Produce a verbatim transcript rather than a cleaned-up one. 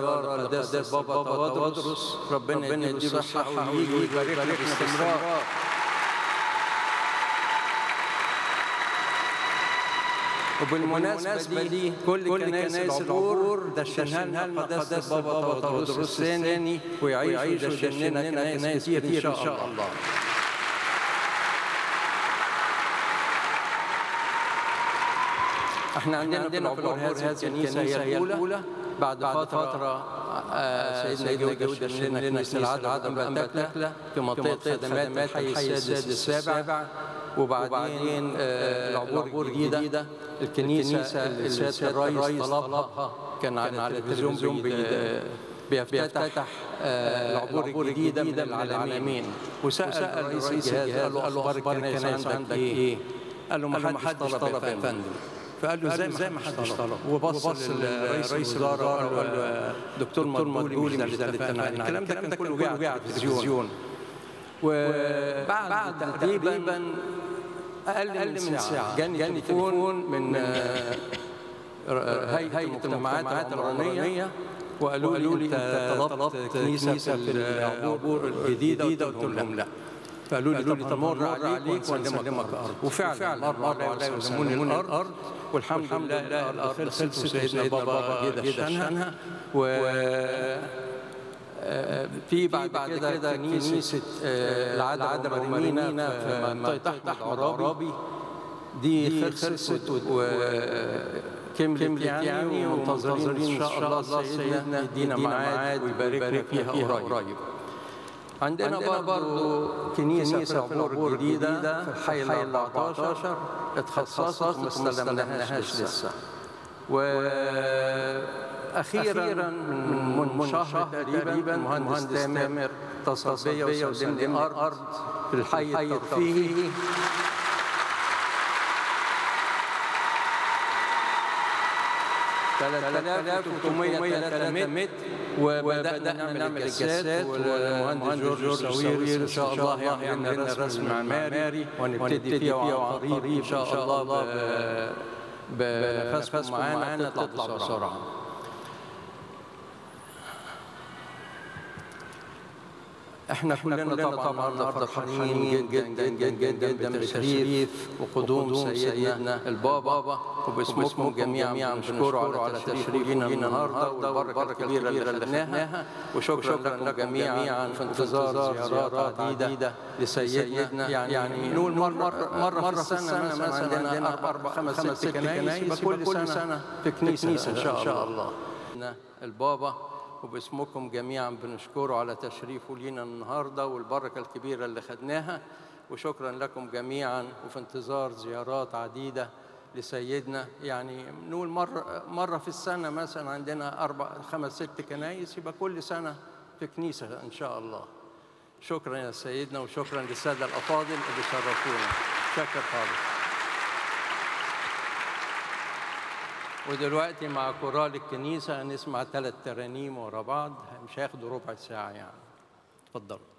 زيارة لقداسة البابا تودرس، ربنا يديله الصحة ويجي ويباركنا باستمرار. وبالمناسبة دي كل كنائس العبور دشنها لنا قداسة البابا تودرس الثاني، ويعيش ودشننا كنائس كتير إن شاء الله. احنا عندنا في العبور هذه الكنيسة هي الأولى. بعد فترة سيدنا جودة دشن لنا كنيسة العذراء أنبا في منطقة خدمات الحي السادس السابع. وبعدين العبور الجديدة الكنيسة اللي سيادة الرئيس طلبها كان على التلفزيون بيفتتح العبور الجديدة من العالمين. وسأل رئيس الجهاز قال له أخبار الكنائس عندك إيه؟ قال له ما حدش طلب يا فندم. فقال له زي ما حدش طلب. وبص لرئيس الوزراء قال له دكتور مدبولي مش ده اللي اتفقنا عليه. الكلام ده كان كله جه على التلفزيون. وبعد تقريبا أقل من ساعة جاني تليفون من هيئة المجتمعات العمرانية وقالوا لي أنت طلبت كنيسة في العبور الجديدة. قلت لهم لا. فقالوا لي طب مر عليك ونسلمك أرض. وفعلا مروا علي وسلموني الأرض، والحمد لله الأرض خلصت وسيدنا بابا جه دشنها. و في بعد كده كنيسة العذراء مريمينا في منطقة أحمد عرابي دي خلصت وكملت يعني، ومنتظرين إن شاء الله سيدنا يدينا ميعاد ويباركنا فيها قريب. عندنا برضه كنيسة في العبور الجديدة في الحي الأربعة عشر اتخصصت وما استلمناهاش لسه. وأخيرا من شهر تقريبا المهندس تامر اتصل بيا وسلم لي أرض في الحي الترفيهي ثلاثة آلاف وثلاثمائة وثلاثة متر. وبدأنا نعمل الجسات، والمهندس جورج ساويرس إن شاء الله يعمل لنا رسم معماري ونبتدي فيها عن قريب إن شاء الله بنفسكم معانا تطلع بسرعة. احنا كلنا طبعا فرحانين جدا جدا جدا بتشريف وقدوم سيدنا البابا، وباسمكم جميعا بنشكره على تشريفنا النهارده والبركه الكبيره اللي خدناها. وشكرا لكم جميعا في انتظار زيارات عديده لسيدنا. يعني نقول مره مره في السنه مثلا عندنا اربع خمس ست كنايس، كل سنه في كنيسه ان شاء الله. البابا وباسمكم جميعا بنشكره على تشريفه لينا النهارده والبركه الكبيره اللي خدناها. وشكرا لكم جميعا، وفي انتظار زيارات عديده لسيدنا. يعني نقول مره مره في السنه مثلا عندنا اربع خمس ست كنايس، يبقى كل سنه في كنيسه ان شاء الله. شكرا يا سيدنا، وشكرا للساده الافاضل اللي شرفونا. شكر خالص. ودلوقتي مع كورال الكنيسة هنسمع ثلاث ترانيم ورا بعض، مش هياخدوا ربع ساعة يعني. اتفضلوا.